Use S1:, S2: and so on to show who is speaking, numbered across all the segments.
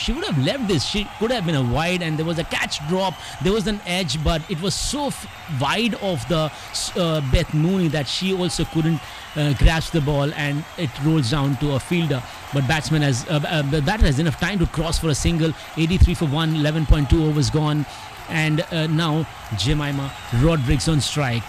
S1: she would have left this. She could have been a wide, and there was a catch drop. There was an edge, but it was so wide of the Beth Mooney that she also couldn't grasp the ball, and it rolls down to a fielder. But the batter has enough time to cross for a single. 83 for 1, 11.2 overs gone, and now Jemimah Rodrigues on strike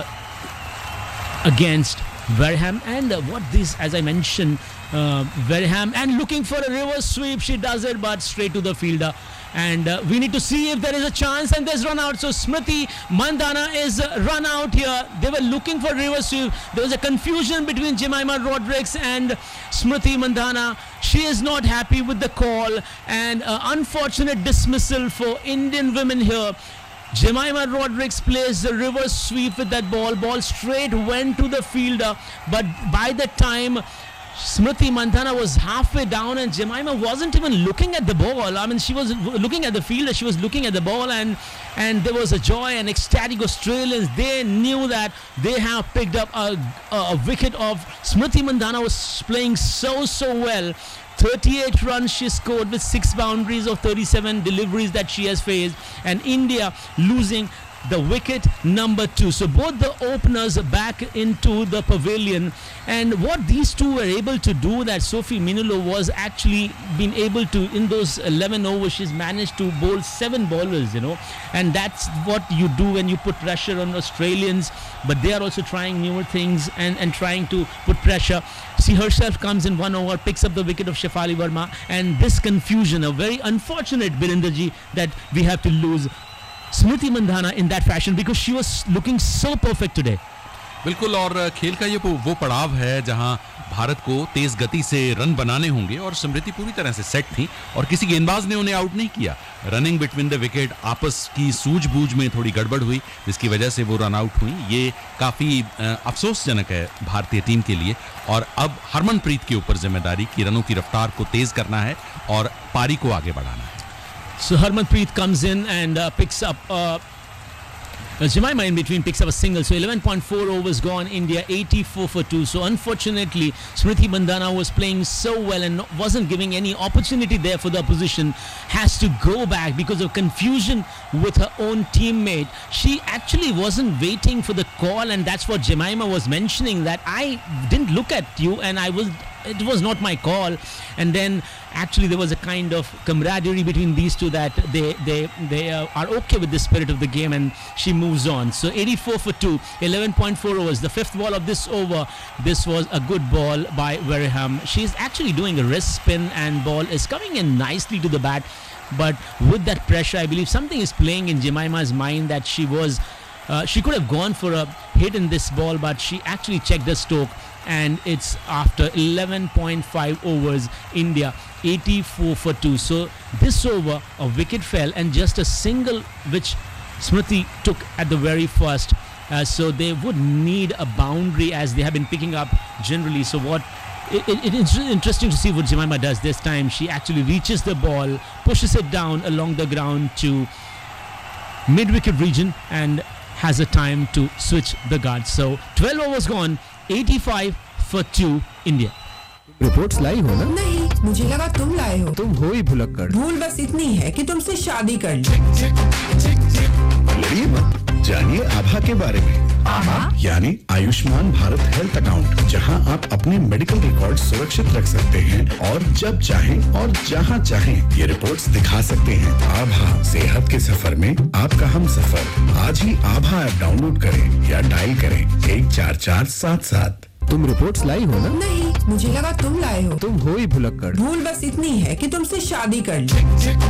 S1: against Wareham. And as I mentioned, Wareham, and looking for a reverse sweep. She does it, but straight to the fielder. And we need to see if there is a chance, and there's run out. So Smriti Mandhana is run out here. They were looking for reverse sweep. There was a confusion between Jemimah Rodrigues and Smriti Mandhana. She is not happy with the call, and unfortunate dismissal for Indian women here. Jemimah Rodrigues plays the reverse sweep with that ball. Ball straight went to the fielder, but by the time Smriti Mandhana was halfway down, and Jemimah wasn't even looking at the ball. I mean, she was looking at the fielder, she was looking at the ball, and there was a joy and ecstatic Australians. They knew that they have picked up a wicket of Smriti Mandhana. Was playing so well. 38 runs she scored with 6 boundaries of 37 deliveries that she has faced, and India losing the wicket number 2. So both the openers back into the pavilion, and what these two were able to do, that Sophie Minulo was actually been able to, in those 11 overs, she's managed to bowl 7 bowlers, and that's what you do when you put pressure on Australians. But they are also trying newer things and trying to put pressure. She herself comes in 1 over, picks up the wicket of Shefali Verma, and this confusion, a very unfortunate, Birendraji, that we have to lose Smriti Mandhana in that fashion, because she was looking so perfect today.
S2: बिल्कुल, और खेल का ये वो पड़ाव है जहां भारत को तेज गति से रन बनाने होंगे, और स्मृति पूरी तरह से सेट थी और किसी गेंदबाज ने उन्हें आउट नहीं किया. रनिंग बिटवीन द विकेट, आपस की सूझबूझ में थोड़ी गड़बड़ हुई, जिसकी वजह से वो रन आउट हुई. ये काफ़ी अफसोसजनक है भारतीय टीम के लिए. और अब हरमनप्रीत के ऊपर जिम्मेदारी कि रनों की रफ्तार को तेज करना है और पारी को आगे बढ़ाना है.
S1: So Harmanpreet comes in and picks up Jemimah in between picks up a single. So 11.4 overs gone, India 84 for 2. So unfortunately, Smriti Mandhana was playing so well and wasn't giving any opportunity there for the opposition. Has to go back because of confusion with her own teammate. She actually wasn't waiting for the call, and that's what Jemimah was mentioning, that I didn't look at you and it was not my call. And then actually there was a kind of camaraderie between these two, that they are okay with the spirit of the game, and she moves on. So 84 for 2, 11.4 overs. The 5th ball of this over, this was a good ball by Wareham. She's actually doing a wrist spin, and ball is coming in nicely to the bat. But with that pressure, I believe something is playing in Jemimah's mind, that she could have gone for a hit in this ball, but she actually checked the stroke. And it's after 11.5 overs, India 84 for 2. So this over, a wicket fell, and just a single which Smriti took at the very first. So they would need a boundary, as they have been picking up generally. So it's interesting to see what Jemimah does this time. She actually reaches the ball, pushes it down along the ground to mid-wicket region, and has a time to switch the guard. So 12 overs gone, 85 for 2, India.
S3: Reports लाई हो ना?
S4: नहीं, मुझे लगा तुम लाए हो.
S3: तुम हो ही भुलक्कड़.
S4: भूल बस इतनी है कि तुमसे शादी कर ली.
S5: लड़िए मत, जानिए आभा के बारे में.
S4: आभा
S5: यानी आयुष्मान भारत हेल्थ अकाउंट, जहां आप अपने मेडिकल रिकॉर्ड सुरक्षित रख सकते हैं और जब चाहें और जहां चाहें ये रिपोर्ट्स दिखा सकते हैं. आभा, सेहत के सफर में आपका हम सफर. आज ही आभा ऐप डाउनलोड करें या डायल करें 14477.
S3: तुम रिपोर्ट्स लाई हो ना?
S4: नहीं, मुझे लगा तुम लाए हो.
S3: तुम हो ही भुलक्कड़.
S4: भूल बस इतनी है कि तुमसे शादी कर ली.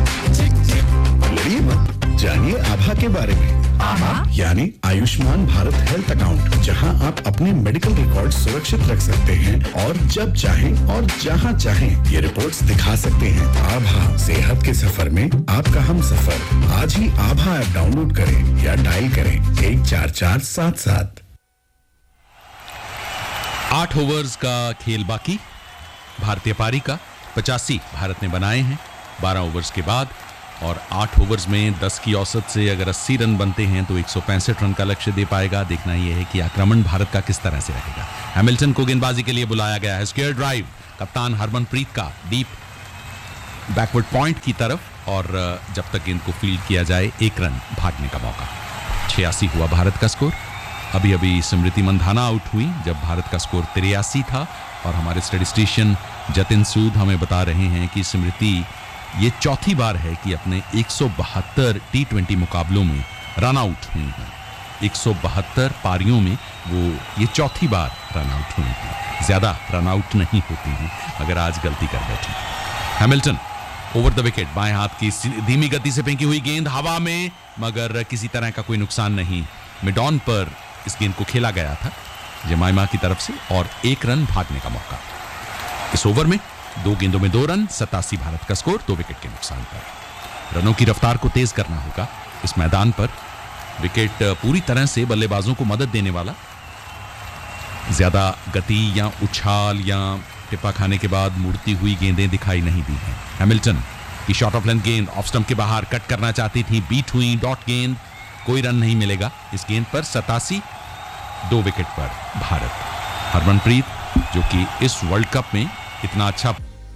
S5: लड़िए मत, जानिए आभा के बारे में.
S4: आभा
S5: यानी आयुष्मान भारत हेल्थ अकाउंट, जहां आप अपने मेडिकल रिकॉर्ड सुरक्षित रख सकते हैं और जब चाहें और जहां चाहें ये रिपोर्ट्स दिखा सकते हैं. आभा, सेहत के सफर में आपका हम सफर. आज ही आभा ऐप डाउनलोड करें या डायल करें 14477.
S2: 8 ओवर्स का खेल बाकी. भारतीय पारी का 85 भारत ने बनाए हैं 12 ओवर्स के बाद, और 8 ओवर्स में 10 की औसत से अगर 80 रन बनते हैं तो 165 रन का लक्ष्य दे पाएगा. देखना यह है कि आक्रमण भारत का किस तरह से रहेगा. हैमिल्टन को गेंदबाजी के लिए बुलाया गया है. स्क्वायर ड्राइव, कप्तान हरमनप्रीत का डीप बैकवर्ड पॉइंट की तरफ और जब तक गेंद को फील्ड किया जाए 1 रन भागने का मौका। 86 हुआ भारत का स्कोर। अभी अभी स्मृति मंधाना आउट हुई जब भारत का स्कोर 83 था और हमारे स्टैटिस्टिशियन जतिन सूद हमें बता रहे हैं कि स्मृति ये चौथी बार है कि अपने 172 टी20 मुकाबलों में रन आउट हुई हैं। 172 पारियों में वो ये चौथी बार रन आउट हुई हैं। ज्यादा रन आउट नहीं होती हैं अगर आज गलती कर बैठी। हैमिल्टन ओवर द विकेट, बाएं हाथ की धीमी गति से फेंकी हुई गेंद हवा में, मगर किसी तरह का कोई नुकसान नहीं। मिड ऑन पर इस गेंद को खेला गया था जमाइमा की तरफ से और 1 रन भागने का मौका। इस ओवर में 2 गेंदों में 2 रन, 87 भारत का स्कोर 2 विकेट के नुकसान पर। रनों की रफ्तार को तेज करना होगा इस मैदान पर। विकेट पूरी तरह से बल्लेबाजों को मदद देने वाला, ज्यादा गति या उछाल या टिप्पा खाने के बाद मुड़ती हुई गेंदें दिखाई नहीं दी हैं। हैमिल्टन की शॉट ऑफ लेंथ गेंद ऑफ स्टंप के बाहर कट करना चाहती थी, बीट हुई, डॉट गेंद, कोई रन नहीं मिलेगा इस गेंद पर। 87 2 विकेट पर भारत। हरमनप्रीत जो कि इस वर्ल्ड कप में इतना अच्छा।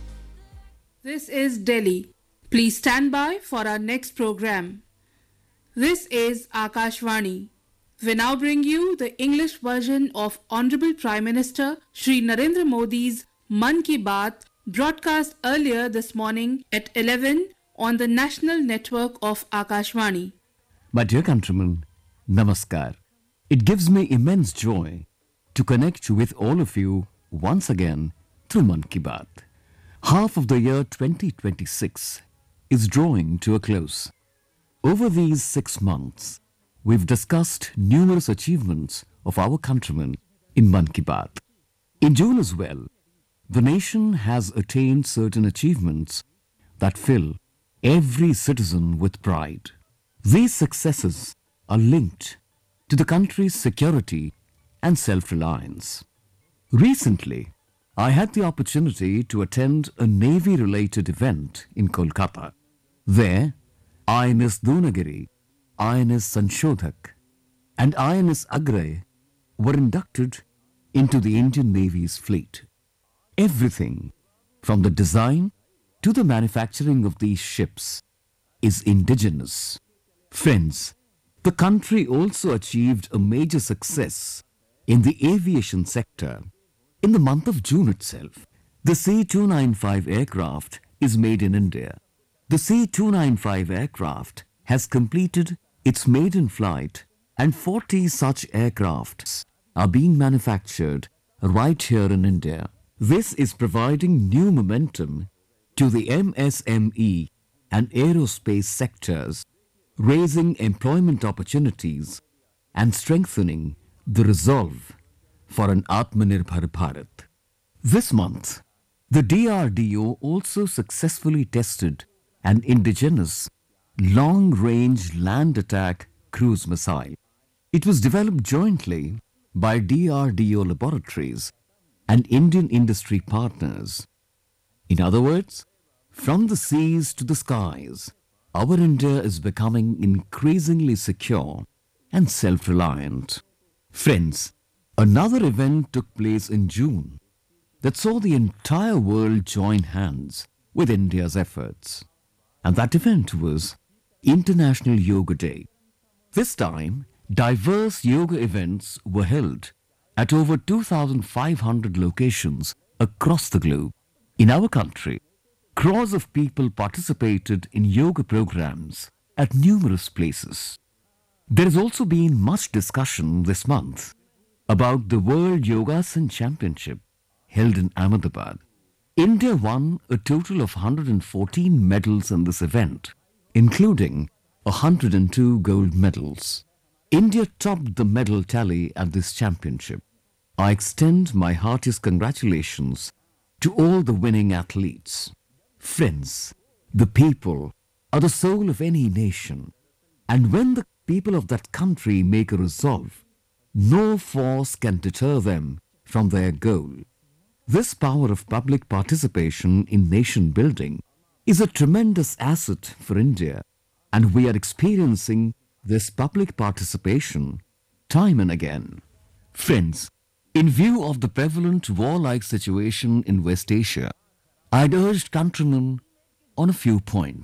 S6: This is Delhi. Please stand by for our next program. This is Akashvani. We now bring you the English version of Honorable Prime Minister Shri Narendra Modi's Mann Ki Baat, broadcast earlier this morning at 11 on the national network of Akashvani.
S3: My dear countrymen, Namaskar. It gives me immense joy to connect with all of you once again through Mann Ki Baat. Half of the year 2026 is drawing to a close. Over these 6 months, we've discussed numerous achievements of our countrymen in Mann Ki Baat. In June as well, the nation has attained certain achievements that fill every citizen with pride. These successes are linked to the country's security and self-reliance. Recently, I had the opportunity to attend a Navy-related event in Kolkata. There, INS Dunagiri, INS Sanshodhak, and INS Agray were inducted into the Indian Navy's fleet. Everything, from the design to the manufacturing of these ships, is indigenous. Friends, the country also achieved a major success in the aviation sector. In the month of June itself, the C-295 aircraft is made in India. The C-295 aircraft has completed its maiden flight and 40 such aircrafts are being manufactured right here in India. This is providing new momentum to the MSME and aerospace sectors, raising employment opportunities and strengthening the resolve for an Atmanirbhar Bharat. This month, the DRDO also successfully tested an indigenous long-range land attack cruise missile. It was developed jointly by DRDO laboratories and Indian industry partners. In other words, from the seas to the skies, our India is becoming increasingly secure and self-reliant. Friends, another event took place in June that saw the entire world join hands with India's efforts. And that event was International Yoga Day. This time, diverse yoga events were held at over 2,500 locations across the globe. In our country, crores of people participated in yoga programs at numerous places. There has also been much discussion this month about the World Yogasan Championship held in Ahmedabad. India won a total of 114 medals in this event, including 102 gold medals. India topped the medal tally at this championship. I extend my heartiest congratulations to all the winning athletes. Friends, the people are the soul of any nation, and when the people of that country make a resolve, no force can deter them from their goal. This power of public participation in nation building is a tremendous asset for India, and we are experiencing this public participation time and again. Friends, in view of the prevalent warlike situation in West Asia, I'd urged countrymen on a few points.